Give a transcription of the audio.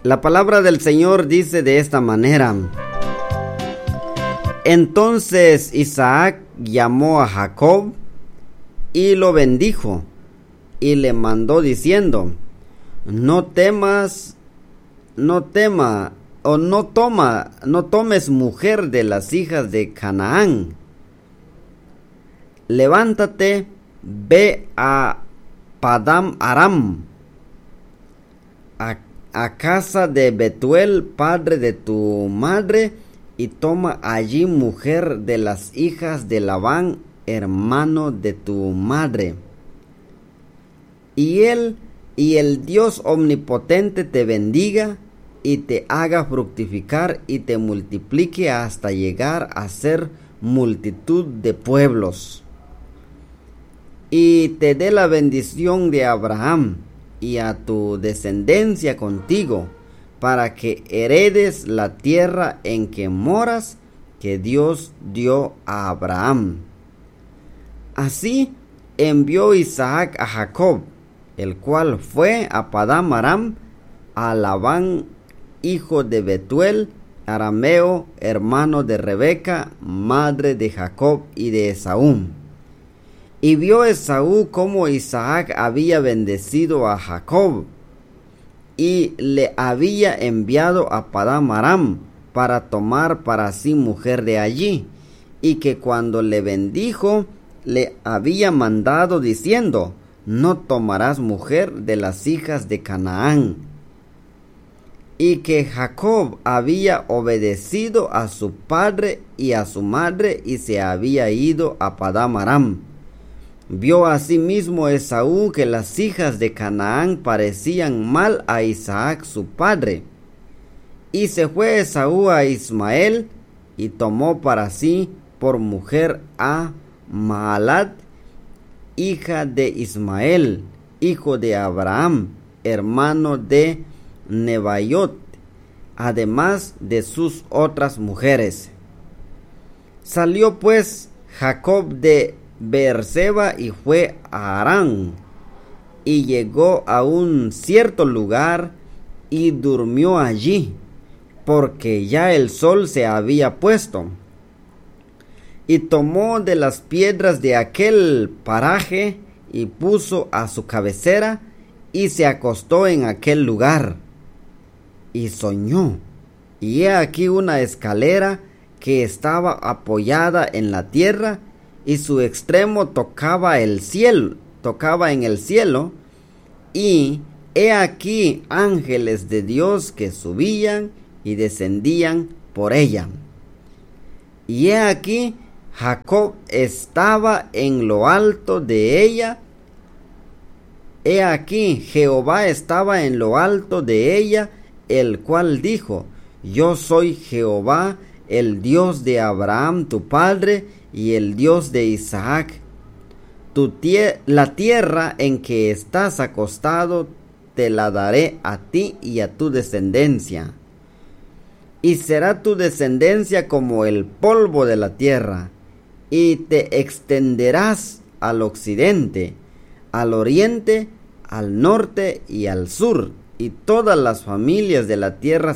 La palabra del Señor dice de esta manera: entonces Isaac llamó a Jacob y lo bendijo y le mandó diciendo: no tomes mujer de las hijas de Canaán. Levántate, ve a Padam Aram, a casa de Betuel, padre de tu madre, y toma allí mujer de las hijas de Labán, hermano de tu madre. Y el Dios omnipotente te bendiga y te haga fructificar y te multiplique hasta llegar a ser multitud de pueblos. Y te dé la bendición de Abraham y a tu descendencia contigo, para que heredes la tierra en que moras, que Dios dio a Abraham. Así envió Isaac a Jacob, el cual fue a Padam Aram, a Labán, hijo de Betuel, arameo, hermano de Rebeca, madre de Jacob y de Esaú. Y vio Esaú cómo Isaac había bendecido a Jacob y le había enviado a Padam Aram para tomar para sí mujer de allí, y que cuando le bendijo le había mandado diciendo: no tomarás mujer de las hijas de Canaán. Y que Jacob había obedecido a su padre y a su madre y se había ido a Padam Aram. Vio asimismo Esaú que las hijas de Canaán parecían mal a Isaac su padre. Y se fue Esaú a Ismael y tomó para sí por mujer a Mahalat, hija de Ismael, hijo de Abraham, hermano de Nebaiot, además de sus otras mujeres. Salió pues Jacob de Beerseba y fue a Harán, y llegó a un cierto lugar y durmió allí, porque ya el sol se había puesto. Y tomó de las piedras de aquel paraje y puso a su cabecera y se acostó en aquel lugar. Y soñó, y he aquí una escalera que estaba apoyada en la tierra, y su extremo tocaba en el cielo, y he aquí ángeles de Dios que subían y descendían por ella. Y he aquí Jacob estaba en lo alto de ella. He aquí Jehová estaba en lo alto de ella, el cual dijo: yo soy Jehová, el Dios de Abraham tu padre, y el Dios de Isaac. La tierra en que estás acostado te la daré a ti y a tu descendencia. Y será tu descendencia como el polvo de la tierra, y te extenderás al occidente, al oriente, al norte y al sur, y todas las familias de la tierra